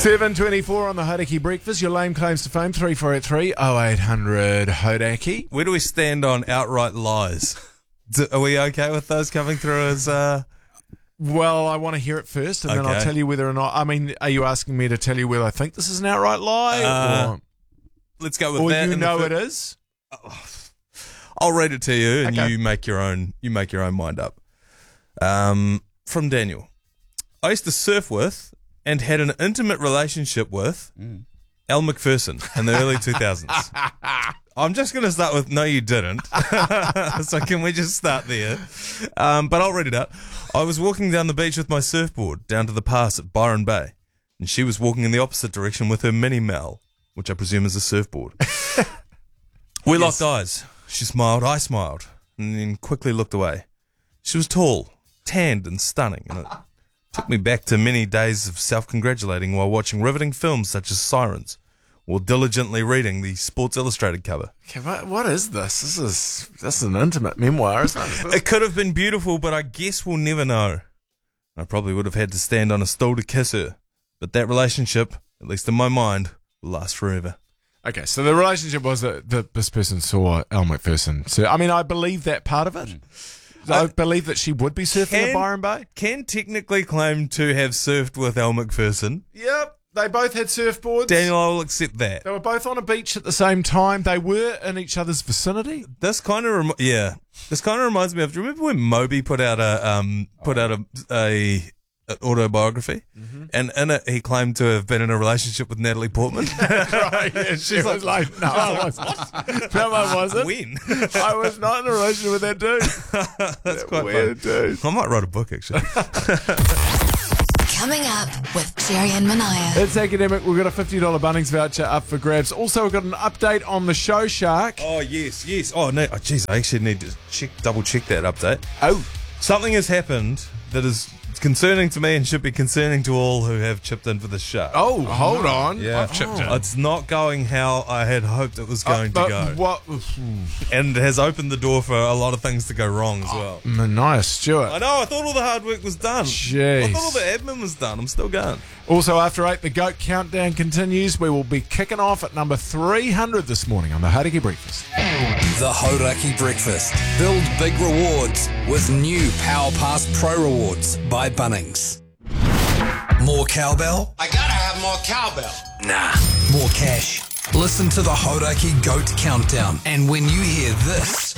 7:24 on the Hodaki Breakfast. Your lame claims to fame, 3483 0800 Hodaki. Where do we stand on outright lies? Are we okay with those coming through as... Well, I want to hear it first, and then I'll tell you whether or not... I mean, are you asking me to tell you whether I think this is an outright lie? Let's go with or that. Or you know it is? I'll read it to you, and you make your own mind up. From Daniel. I used to surf with and had an intimate relationship with Elle Macpherson in the early 2000s. I'm just going to start with, no, you didn't. So can we just start there? But I'll read it out. I was walking down the beach with my surfboard down to the pass at Byron Bay, and she was walking in the opposite direction with her mini Mal, which I presume is a surfboard. We locked eyes. She smiled, I smiled, and then quickly looked away. She was tall, tanned, and stunning, and it took me back to many days of self-congratulating while watching riveting films such as Sirens, or diligently reading the Sports Illustrated cover. Okay, what is this? This is an intimate memoir, isn't it? It could have been beautiful, but I guess we'll never know. I probably would have had to stand on a stool to kiss her, but that relationship, at least in my mind, will last forever. Okay, so the relationship was that this person saw Elle Macpherson. So, I mean, I believe that part of it. I believe that she would be surfing at Byron Bay. Can technically claim to have surfed with Elle Macpherson. Yep, they both had surfboards. Daniel, I will accept that. They were both on a beach at the same time. They were in each other's vicinity. This kind of reminds me of. Do you remember when Moby put out a autobiography, and in it he claimed to have been in a relationship with Natalie Portman. Right, yeah, she was like, no, I wasn't. No, I wasn't. When? I was not in a relationship with that dude. That's quite weird, funny. dude. I might write a book, actually. Coming up with Jerry and Manaya. It's academic. We've got a $50 Bunnings voucher up for grabs. Also, we've got an update on the show, Shark. Oh, yes. Oh, no. Oh, jeez, I actually need to double check that update. Oh. Something has happened that is concerning to me and should be concerning to all who have chipped in for the show. Oh, hold on. Yeah. I've chipped in. It's not going how I had hoped it was going to go. What? And it has opened the door for a lot of things to go wrong as well. Manaya Stewart. I know, I thought all the hard work was done. Jeez. I thought all the admin was done. I'm still going. Also, after 8, the GOAT countdown continues. We will be kicking off at number 300 this morning on the Hodaki Breakfast. The Hodaki Breakfast. Build big rewards with new Power Pass Pro Rewards by Bunnings. More cowbell? I gotta have more cowbell. Nah. More cash? Listen to the Hodaki GOAT countdown. And when you hear this...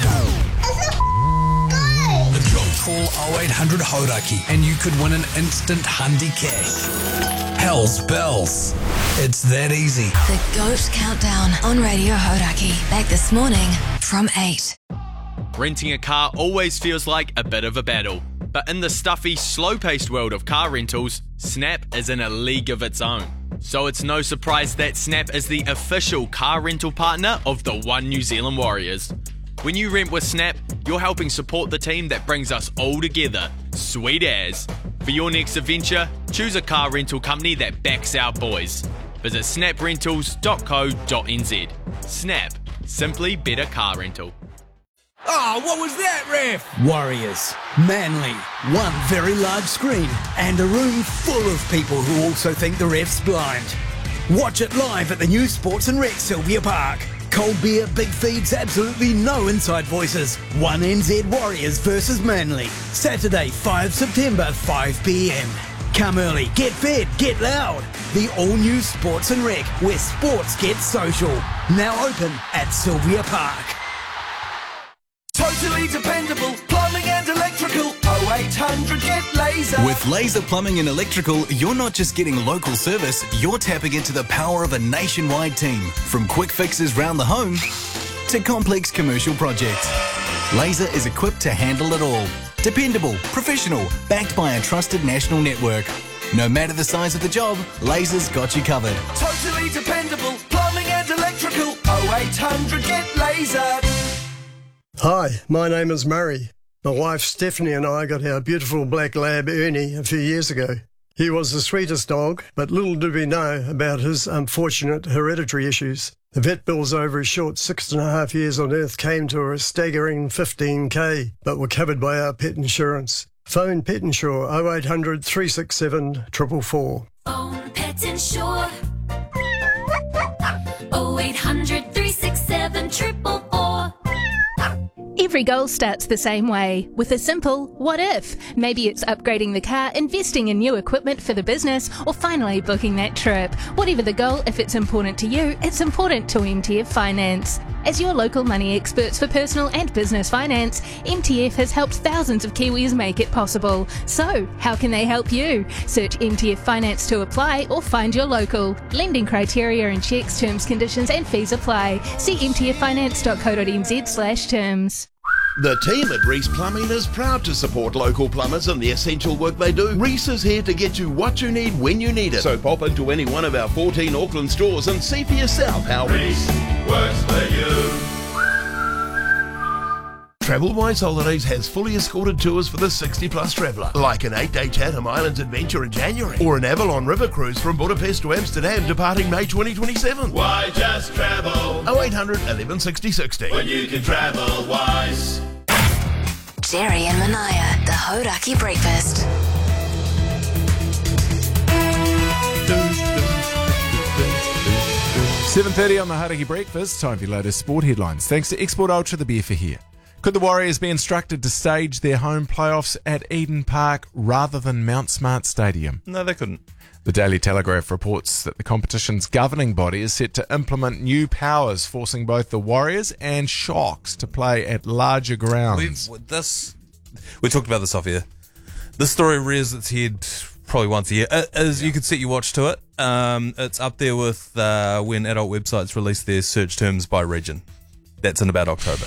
Call 0800 Hodaki and you could win an instant Hundi cash. Hell's bells. It's that easy. The GOAT Countdown on Radio Hodaki. Back this morning from 8. Renting a car always feels like a bit of a battle. But in the stuffy, slow-paced world of car rentals, Snap is in a league of its own. So it's no surprise that Snap is the official car rental partner of the One New Zealand Warriors. When you rent with Snap, you're helping support the team that brings us all together. Sweet as. For your next adventure, choose a car rental company that backs our boys. Visit snaprentals.co.nz. Snap. Simply better car rental. Oh, what was that, ref? Warriors. Manly. One very large screen and a room full of people who also think the ref's blind. Watch it live at the new Sports and Rec Sylvia Park. Cold beer, big feeds, absolutely no inside voices. 1NZ Warriors versus Manly. Saturday, 5 September, 5 p.m. Come early, get fed, get loud. The all-new Sports and Rec, where sports gets social. Now open at Sylvia Park. Totally dependable plumbing and electrical. 0800 get Laser. With Laser Plumbing and Electrical, you're not just getting local service, you're tapping into the power of a nationwide team. From quick fixes round the home to complex commercial projects. Laser is equipped to handle it all. Dependable, professional, backed by a trusted national network. No matter the size of the job, Laser's got you covered. Totally dependable plumbing and electrical. 0800 get Laser. Hi, my name is Murray. My wife Stephanie and I got our beautiful black lab Ernie a few years ago. He was the sweetest dog, but little did we know about his unfortunate hereditary issues. The vet bills over his short 6.5 years on Earth came to a staggering 15k, but were covered by our pet insurance. Phone Pet Insure 0800 367 444. Phone Pet Insure. 0800 367 444. Every goal starts the same way, with a simple what if. Maybe it's upgrading the car, investing in new equipment for the business, or finally booking that trip. Whatever the goal, if it's important to you, it's important to MTF Finance. As your local money experts for personal and business finance, MTF has helped thousands of Kiwis make it possible. So, how can they help you? Search MTF Finance to apply or find your local. Lending criteria and checks, terms, conditions and fees apply. See mtffinance.co.nz/terms. The team at Reese Plumbing is proud to support local plumbers in the essential work they do. Reese is here to get you what you need when you need it. So pop into any one of our 14 Auckland stores and see for yourself how Reese works for you. TravelWise Holidays has fully escorted tours for the 60-plus traveller, like an 8-day Chatham Islands adventure in January, or an Avalon River cruise from Budapest to Amsterdam departing May 2027. Why just travel? 0800 11 60 60. When you can travel wise. Jerry and Manaya, the Hodaki Breakfast. $7:30 on the Hodaki Breakfast. Time for your latest sport headlines. Thanks to Export Ultra, the beer for here. Could the Warriors be instructed to stage their home playoffs at Eden Park rather than Mount Smart Stadium? No, they couldn't. The Daily Telegraph reports that the competition's governing body is set to implement new powers, forcing both the Warriors and Sharks to play at larger grounds. We talked about this off here. This story rears its head probably once a year. As you can set your watch to it, it's up there with when adult websites release their search terms by region. That's in about October.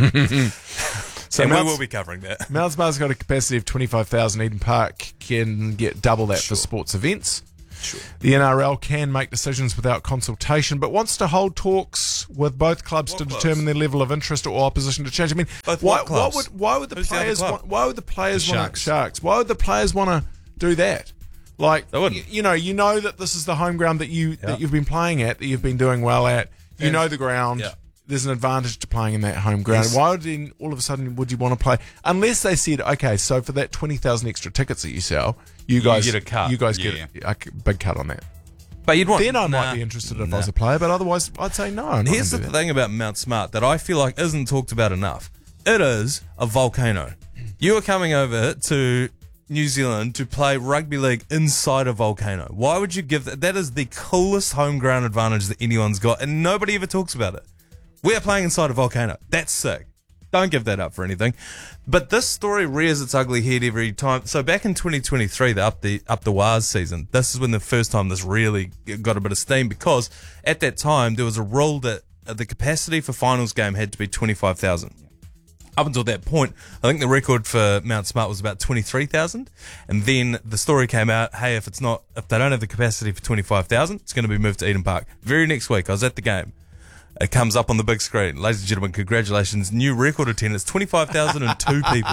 So we will be covering that. Mount Smart's got a capacity of 25,000. Eden Park can get double that for sports events. Sure. The NRL can make decisions without consultation, but wants to hold talks with both clubs to determine their level of interest or opposition to change. I mean, why would the players want Sharks? Why would the players want to do that? Like, you know that this is the home ground that you've been playing at, that you've been doing well at. You know the ground. Yeah. There's an advantage to playing in that home ground. Yes. Why would all of a sudden would you want to play? Unless they said, okay, so for that 20,000 extra tickets that you sell, you guys get a cut. You guys get a big cut on that. But you'd want. Then I might be interested if I was a player, but otherwise I'd say no. Here's the thing about Mount Smart that I feel like isn't talked about enough. It is a volcano. You are coming over to New Zealand to play rugby league inside a volcano. Why would you give that? That is the coolest home ground advantage that anyone's got, and nobody ever talks about it. We are playing inside a volcano. That's sick. Don't give that up for anything. But this story rears its ugly head every time. So back in 2023, the Up the Waz season, this is when the first time this really got a bit of steam, because at that time there was a rule that the capacity for finals game had to be 25,000. Up until that point, I think the record for Mount Smart was about 23,000. And then the story came out, hey, if they don't have the capacity for 25,000, it's going to be moved to Eden Park. Very next week, I was at the game. It comes up on the big screen. Ladies and gentlemen, congratulations. New record attendance, 25,002 people.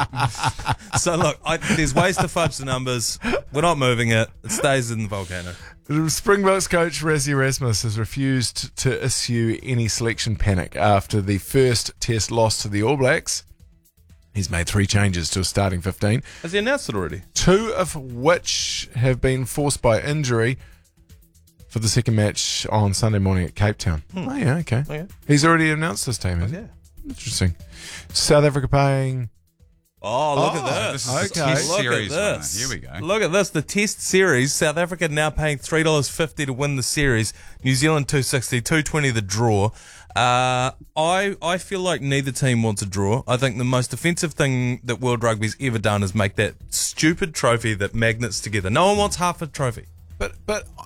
So look, there's ways to fudge the numbers. We're not moving it. It stays in the volcano. Springboks coach Rassie Erasmus has refused to issue any selection panic after the first test loss to the All Blacks. He's made 3 changes to his starting 15. Has he announced it already? 2 of which have been forced by injury for the second match on Sunday morning at Cape Town. Oh, yeah, okay. He's already announced his team, has he? Interesting. South Africa paying... Oh, look at this. This is the test series. Here we go. Look at this. The test series. South Africa now paying $3.50 to win the series. New Zealand $2.60, $2.20 the draw. I feel like neither team wants a draw. I think the most offensive thing that World Rugby's ever done is make that stupid trophy that magnets together. No one wants half a trophy. But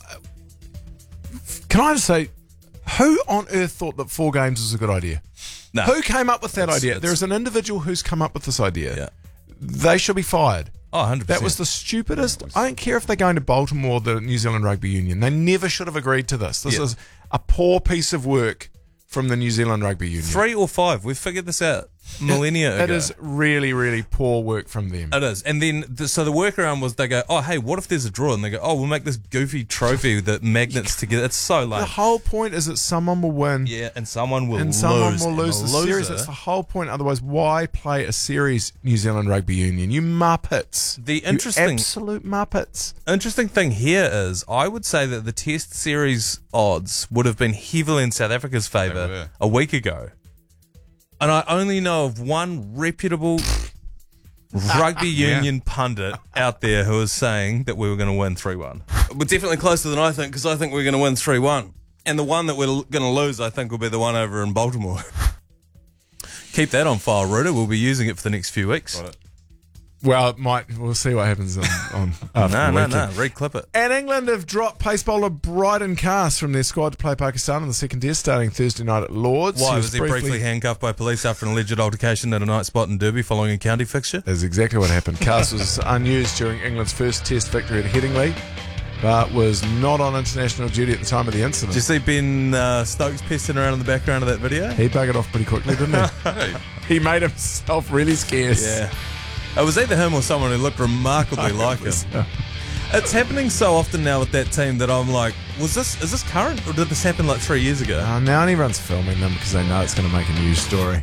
can I just say, who on earth thought that 4 games was a good idea? No. Who came up with that idea? There is an individual who's come up with this idea. Yeah. They should be fired. Oh, 100%. That was the stupidest. I don't care if they're going to Baltimore or the New Zealand Rugby Union. They never should have agreed to this. This is a poor piece of work from the New Zealand Rugby Union. 3 or 5. We've figured this out. millennia ago. It is really, really poor work from them. It is. And then, so the workaround was they go, oh, hey, what if there's a draw? And they go, oh, we'll make this goofy trophy that magnets together. It's so lame. The whole point is that someone will win. Yeah, and someone will lose. And someone will lose the series. That's the whole point. Otherwise, why play a series, New Zealand Rugby Union? You muppets. The interesting, absolute muppets. Interesting thing here is, I would say that the Test series odds would have been heavily in South Africa's favour a week ago. And I only know of one reputable rugby union pundit out there who is saying that we were going to win 3-1. We're definitely closer than I think, because I think we're going to win 3-1. And the one that we're going to lose, I think, will be the one over in Baltimore. Keep that on file, Ruta. We'll be using it for the next few weeks. Got it. Well, it might. We'll see what happens on after the weekend. No. Reclip it. And England have dropped pace bowler Bryden Cast from their squad to play Pakistan in the second test starting Thursday night at Lords. Why? Was he briefly handcuffed by police after an alleged altercation at a night spot in Derby following a county fixture? That's exactly what happened. Cast was unused during England's first test victory at Headingley, but was not on international duty at the time of the incident. Did you see Ben Stokes pissing around in the background of that video? He buggered off pretty quickly, didn't he? He made himself really scarce. Yeah. It was either him or someone who looked remarkably like him. So. It's happening so often now with that team that I'm like, is this current, or did this happen like 3 years ago? Now everyone's filming them because they know it's going to make a news story.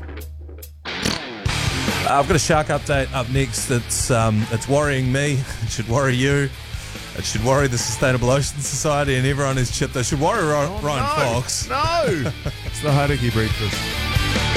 I've got a shark update up next. It's worrying me. It should worry you. It should worry the Sustainable Ocean Society and everyone who's chipped. They should worry Ryan Fox. No! It's the Hauraki Breakfast.